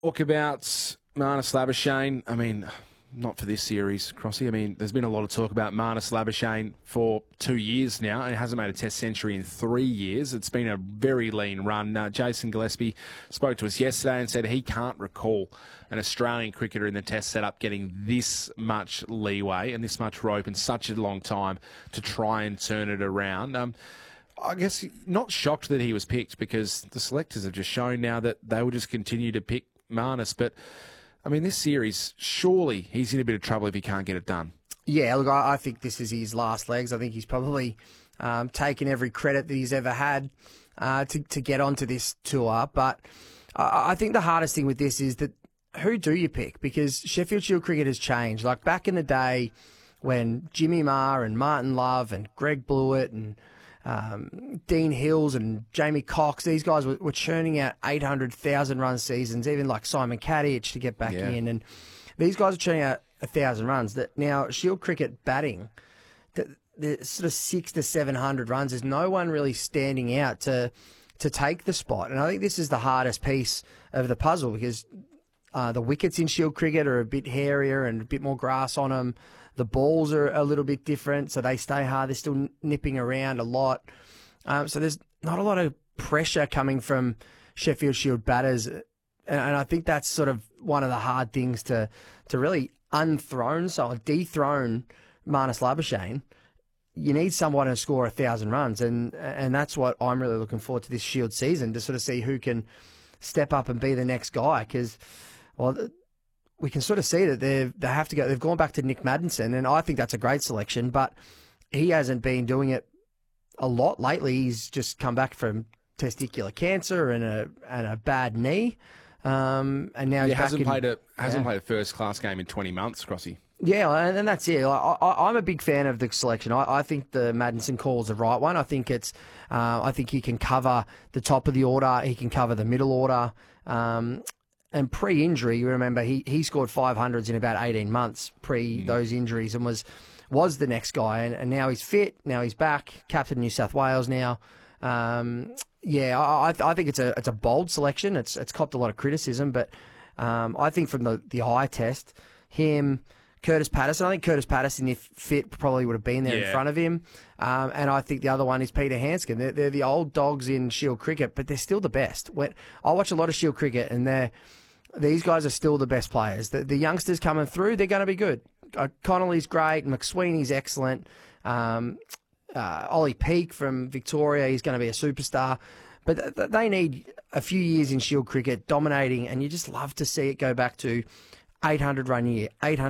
talk about Marnus Labuschagne. I mean, not for this series, Crossy. I mean, there's been a lot of talk about Marnus Labuschagne for 2 years now, and he hasn't made a Test century in 3 years. It's been a very lean run. Jason Gillespie spoke to us yesterday and said he can't recall an Australian cricketer in the Test setup getting this much leeway and this much rope in such a long time to try and turn it around. I guess not shocked that he was picked, because the selectors have just shown now that they will just continue to pick Marnus. But, I mean, this series, surely he's in a bit of trouble if he can't get it done. Yeah, look, I think this is his last legs. I think he's probably taken every credit that he's ever had to get onto this tour. But I think the hardest thing with this is that who do you pick? Because Sheffield Shield cricket has changed. Like back in the day when Jimmy Marr and Martin Love and Greg Blewett and Dean Hills and Jamie Cox, these guys were churning out 800,000 run seasons, even like Simon Kadich to get back in. And these guys are churning out 1,000 runs. That now Shield cricket batting, the sort of 600 to 700 runs, there's no one really standing out to take the spot. And I think this is the hardest piece of the puzzle, because the wickets in Shield cricket are a bit hairier and a bit more grass on them. The balls are a little bit different, so they stay hard. They're still nipping around a lot. So there's not a lot of pressure coming from Sheffield Shield batters. And I think that's sort of one of the hard things to really dethrone Marnus Labuschagne. You need someone to score 1,000 runs, and that's what I'm really looking forward to this Shield season, to sort of see who can step up and be the next guy, because, well, we can sort of see that they have to go. They've gone back to Nick Maddinson, and I think that's a great selection, but he hasn't been doing it a lot lately. He's just come back from testicular cancer and a bad knee, and now he hasn't played a first class game in 20 months, Crossy. Yeah, and that's it. I'm a big fan of the selection. I think the Maddinson call is the right one. I think he can cover the top of the order. He can cover the middle order. And pre-injury, you remember, he scored 500s in about 18 months pre those injuries, and was the next guy. And now he's fit. Now he's back. Captain of New South Wales now. I think it's a bold selection. It's copped a lot of criticism, but I think from the eye test, him, Curtis Patterson. I think Curtis Patterson, if fit, probably would have been there in front of him. And I think the other one is Peter Hanscom. They're the old dogs in Shield cricket, but they're still the best. I watch a lot of Shield cricket, and these guys are still the best players. The youngsters coming through, they're going to be good. Connolly's great. McSweeney's excellent. Ollie Peake from Victoria, he's going to be a superstar. But they need a few years in Shield cricket dominating, and you just love to see it go back to 800 run year,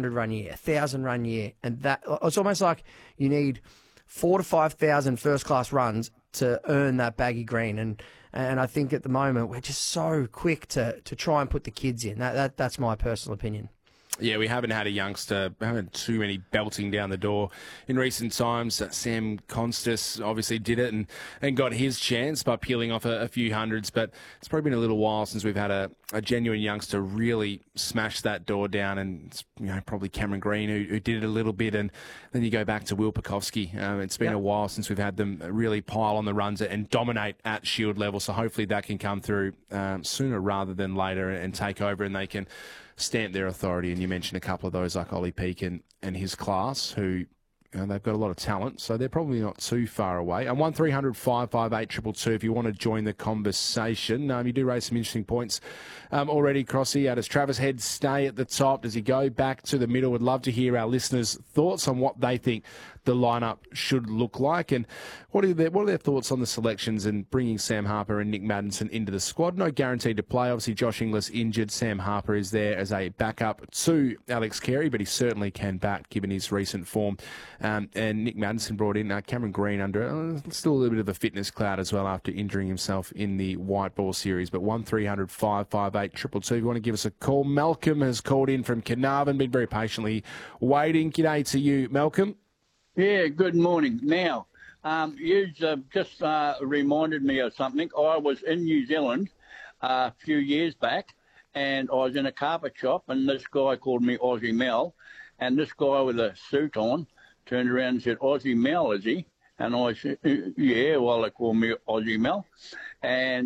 1,000 run year. And that it's almost like you need 4,000 to 5,000 first class runs to earn that baggy green. And I think at the moment we're just so quick to try and put the kids in. That's my personal opinion. Yeah, we haven't had a youngster, haven't too many belting down the door in recent times. Sam Constas obviously did it and got his chance by peeling off a few hundreds, but it's probably been a little while since we've had a genuine youngster really smash that door down, and it's, probably Cameron Green who did it a little bit, and then you go back to Will Pukovski. It's been a while since we've had them really pile on the runs and dominate at Shield level, so hopefully that can come through sooner rather than later and take over, and they can stamp their authority. And you mentioned a couple of those like Ollie Peake and his class, who they've got a lot of talent, so they're probably not too far away. And 1300 558 222 if you want to join the conversation. You do raise some interesting points already, Crossy. Does Travis Head stay at the top? Does he go back to the middle? Would love to hear our listeners' thoughts on what they think the lineup should look like, and what are their thoughts on the selections and bringing Sam Harper and Nick Maddinson into the squad. No guaranteed to play. Obviously, Josh Inglis injured. Sam Harper is there as a backup to Alex Carey, but he certainly can bat given his recent form. And Nick Maddinson brought in Cameron Green under still a little bit of a fitness cloud as well after injuring himself in the white ball series. But 1300 558 222 if you want to give us a call. Malcolm has called in from Carnarvon, been very patiently waiting. G'day to you, Malcolm. Yeah, good morning. Now, you just reminded me of something. I was in New Zealand a few years back, and I was in a carpet shop, and this guy called me Aussie Mel, and this guy with a suit on turned around and said, Aussie Mel, is he? And I said, yeah, well, they call me Aussie Mel. And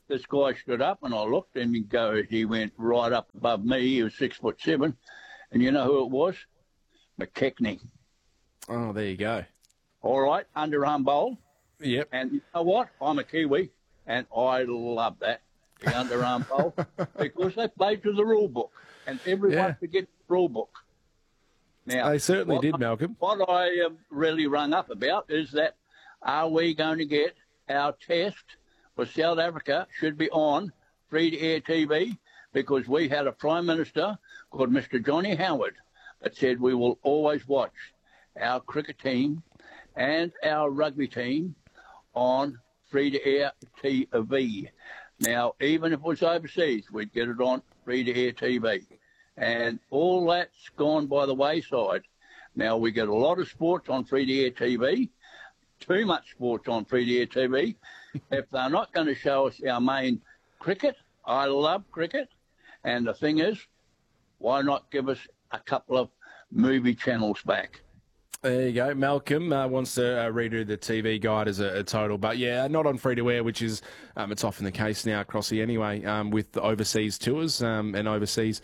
this guy stood up, and I looked, and he went right up above me. He was 6'7", and you know who it was? McKechnie. Oh, there you go. All right, underarm bowl. Yep. And you know what? I'm a Kiwi, and I love that, the underarm bowl, because they played to the rule book, and everyone forgets the rule book. Now, they certainly did, Malcolm. What I really rung up about is that are we going to get our test for South Africa should be on free-to-air TV, because we had a Prime Minister called Mr. Johnny Howard that said we will always watch our cricket team and our rugby team on free-to-air TV. Now, even if it was overseas, we'd get it on free-to-air TV. And all that's gone by the wayside. Now, we get a lot of sports on free-to-air TV, too much sports on free-to-air TV. If they're not going to show us our main cricket, I love cricket. And the thing is, why not give us a couple of movie channels back? There you go. Malcolm wants to redo the TV guide as a total. But, yeah, not on free-to-air, which is it's often the case now, Crossy, anyway, with the overseas tours and overseas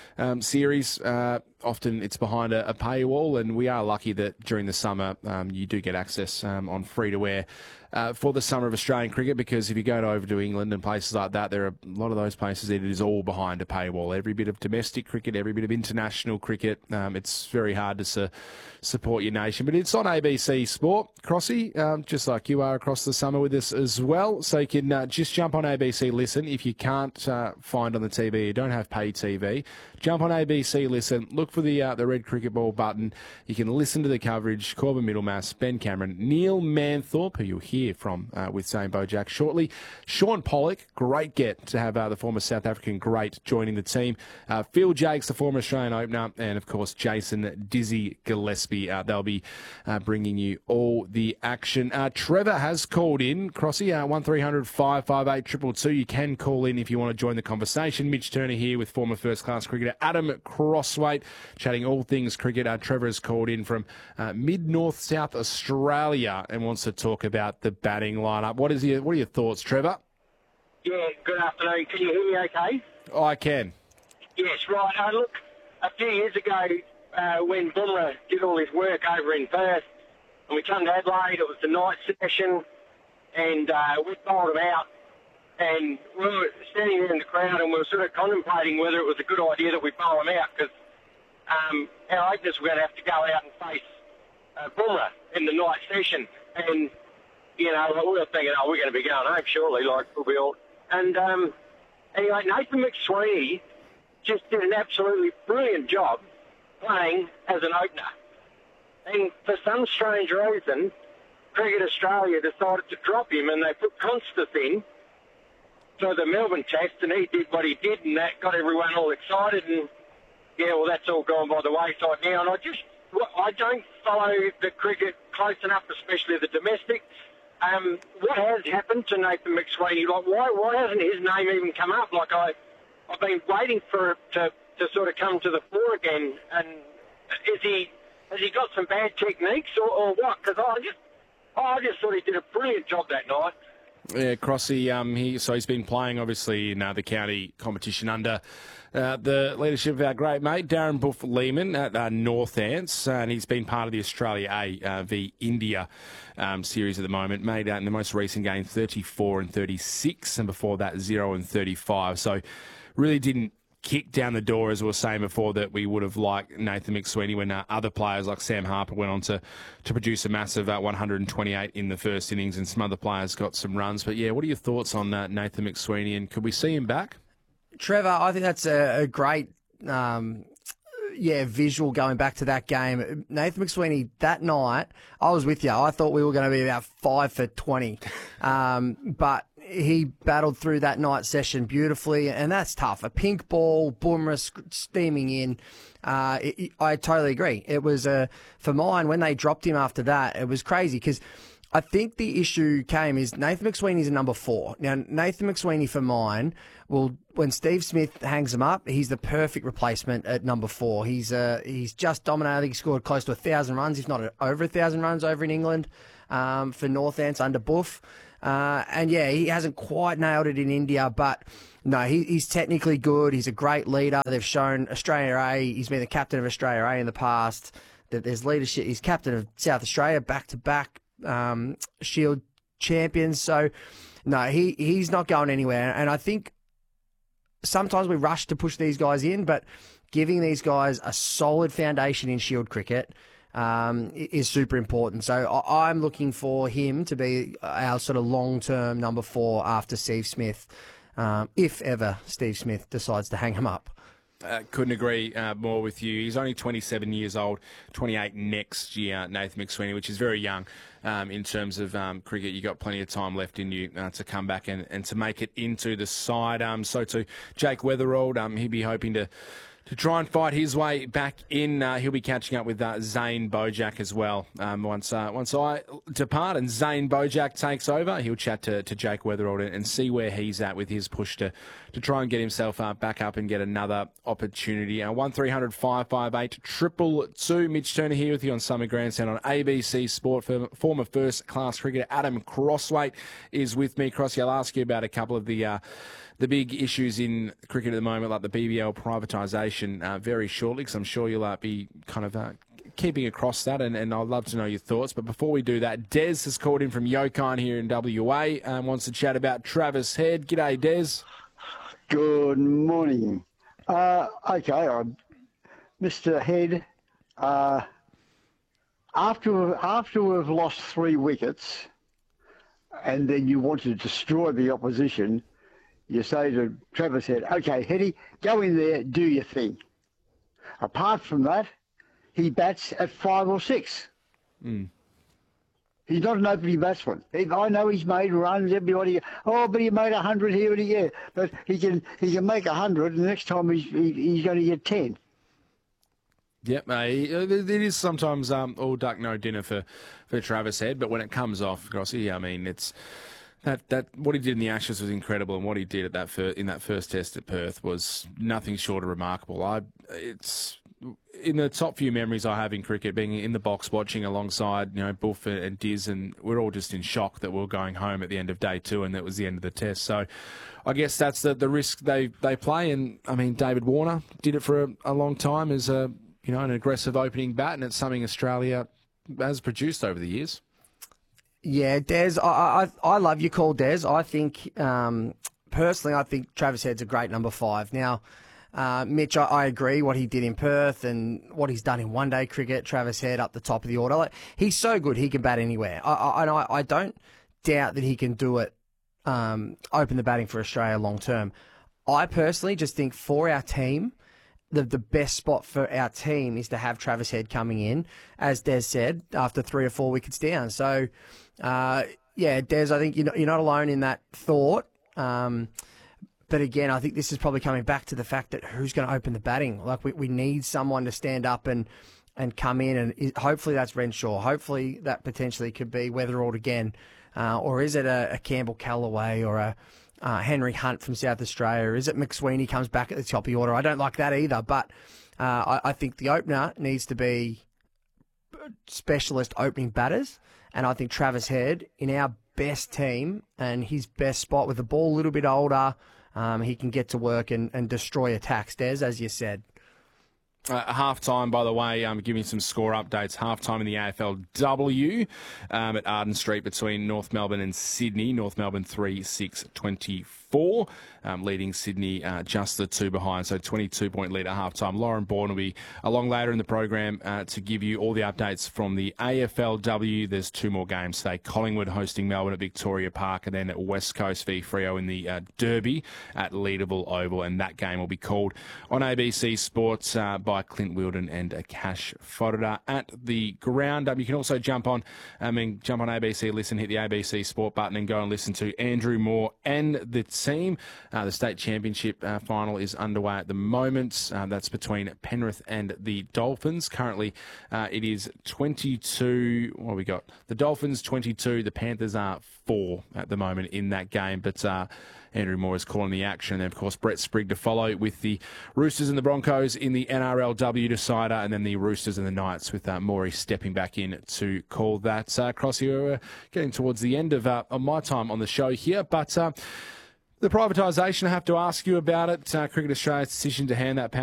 series. Often it's behind a paywall, and we are lucky that during the summer you do get access on free-to-air for the summer of Australian cricket, because if you go over to England and places like that, there are a lot of those places it is all behind a paywall. Every bit of domestic cricket, every bit of international cricket, it's very hard to support your nation. But it's on ABC Sport, Crossy, just like you are across the summer with us as well. So you can just jump on ABC Listen. If you can't find on the TV, you don't have pay TV, jump on ABC Listen, look for the red cricket ball button. You can listen to the coverage. Corbin Middlemass, Ben Cameron, Neil Manthorpe, who you'll hear from with Zane Bojack shortly. Sean Pollock, great get to have the former South African great joining the team. Phil Jakes, the former Australian opener, and of course Jason Dizzy Gillespie. They'll be bringing you all the action. Trevor has called in. Crossy, 1300 558 222. You can call in if you want to join the conversation. Mitch Turner here with former first-class cricketer Adam Crossweight, chatting all things cricket. Trevor has called in from mid-north South Australia and wants to talk about the batting lineup. What are your thoughts, Trevor? Yeah, good afternoon. Can you hear me okay? Oh, I can. Yes, right. Look, a few years ago when Bumrah did all his work over in Perth and we come to Adelaide, it was the night session and we bowled him out, and we were standing there in the crowd and we were sort of contemplating whether it was a good idea that we bowl him out, because our openers were going to have to go out and face Bumrah in the night session. And, you know, we were thinking, we're going to be going home surely, like we'll be all. And anyway, Nathan McSweeney just did an absolutely brilliant job playing as an opener. And for some strange reason, Cricket Australia decided to drop him, and they put Constas in for the Melbourne Test, and he did what he did, and that got everyone all excited. And, yeah, well, that's all gone by the wayside now. And I don't follow the cricket close enough, especially the domestic. What has happened to Nathan McSweeney? Like, why hasn't his name even come up? Like, I've been waiting for it to sort of come to the fore again. And has he got some bad techniques or what? Because I just thought he did a brilliant job that night. Yeah, Crossy, he's been playing, obviously, in the county competition under the leadership of our great mate, Darren Buff Lehman at North Ants, and he's been part of the Australia A v India series at the moment. Made in the most recent game 34 and 36, and before that 0 and 35. So really didn't kick down the door, as we were saying before, that we would have liked Nathan McSweeney when other players like Sam Harper went on to produce a massive 128 in the first innings, and some other players got some runs. But yeah, what are your thoughts on Nathan McSweeney, and could we see him back? Trevor, I think that's a great visual going back to that game. Nathan McSweeney, that night, I was with you. I thought we were going to be about 5 for 20. But he battled through that night session beautifully, and that's tough. A pink ball, Bumrah steaming in. I totally agree. It was, for mine, when they dropped him after that, it was crazy because I think the issue is Nathan McSweeney's a number 4. Now, Nathan McSweeney, for mine, when Steve Smith hangs him up, he's the perfect replacement at number 4. He's just dominated. I think he scored close to 1,000 runs, if not over 1,000 runs over in England for North Ants under Buff. And yeah, he hasn't quite nailed it in India, but no, he's technically good. He's a great leader. They've shown Australia A. He's been the captain of Australia A in the past. That there's leadership. He's captain of South Australia, back-to-back Shield champions. So no, he's not going anywhere. And I think sometimes we rush to push these guys in, but giving these guys a solid foundation in Shield cricket is super important. So I'm looking for him to be our sort of long-term number 4 after Steve Smith, if ever Steve Smith decides to hang him up. Couldn't agree more with you. He's only 27 years old, 28 next year, Nathan McSweeney, which is very young in terms of cricket. You've got plenty of time left in you to come back and to make it into the side. So too, Jake Weatherald, he'd be hoping to try and fight his way back in. He'll be catching up with Zane Bojack as well. Once I depart and Zane Bojack takes over, he'll chat to Jake Weatherald and see where he's at with his push to try and get himself back up and get another opportunity. 1300 558 222. Mitch Turner here with you on Summer Grandstand on ABC Sport. Former first-class cricketer Adam Crossweight is with me. Crossy, I'll ask you about a couple of the big issues in cricket at the moment, like the BBL privatisation, very shortly, because I'm sure you'll be kind of keeping across that, and I'd love to know your thoughts. But before we do that, Des has called in from Yokine here in WA and wants to chat about Travis Head. G'day, Des. Good morning. Okay, Mr. Head, after we've lost 3 wickets and then you want to destroy the opposition, you say to Travis Head, okay, Heady, go in there, do your thing. Apart from that, he bats at 5 or 6. Mm. He's not an opening batsman. I know he's made runs, everybody, but he made 100 here and here. But he can make 100, and the next time he's going to get 10. Yep, it is sometimes all duck, no dinner for Travis Head, but when it comes off, Grossi, I mean, it's... That what he did in the Ashes was incredible, and what he did at in that first test at Perth was nothing short of remarkable. It's in the top few memories I have in cricket, being in the box watching alongside Buff and Diz, and we're all just in shock that we're going home at the end of day 2, and that was the end of the test. So I guess that's the risk they play, and I mean David Warner did it for a long time as an aggressive opening bat, and it's something Australia has produced over the years. Yeah, Des, I love your call, Des. I think, personally, I think Travis Head's a great number 5. Now, Mitch, I agree what he did in Perth and what he's done in one-day cricket. Travis Head up the top of the order. He's so good, he can bat anywhere. I don't doubt that he can do it, open the batting for Australia long-term. I personally just think for our team, the best spot for our team is to have Travis Head coming in, as Des said, after 3 or 4 wickets down. So, yeah, Des, I think you're not alone in that thought. But again, I think this is probably coming back to the fact that who's going to open the batting? Like we need someone to stand up and come in, and hopefully that's Renshaw. Hopefully that potentially could be Weatherald again. Or is it a Campbell Callaway or a Henry Hunt from South Australia? Or is it McSweeney comes back at the top of the order? I don't like that either, but I think the opener needs to be specialist opening batters, and I think Travis Head, in our best team and his best spot with the ball a little bit older, he can get to work and destroy attacks, Des, as you said. Half-time, by the way, giving some score updates. Half-time in the AFLW at Arden Street between North Melbourne and Sydney. North Melbourne 3-6-24. Leading Sydney just the 2 behind, so 22-point lead at half-time. Lauren Bourne will be along later in the program to give you all the updates from the AFLW. There's 2 more games today. Collingwood hosting Melbourne at Victoria Park, and then at West Coast v Freo in the Derby at Leederville Oval, and that game will be called on ABC Sports by Clint Wilden and Akash Fodder at the ground. You can also jump on ABC, listen, hit the ABC Sport button and go and listen to Andrew Moore and the team. The state championship final is underway at the moment. That's between Penrith and the Dolphins. Currently, it is 22. What have we got? The Dolphins 22. The Panthers are 4 at the moment in that game. But Andrew Moore is calling the action. And, of course, Brett Sprigg to follow with the Roosters and the Broncos in the NRLW decider, and then the Roosters and the Knights with Morey stepping back in to call that. Crossy, we're getting towards the end of my time on the show here, but the privatisation, I have to ask you about it. Cricket Australia's decision to hand that power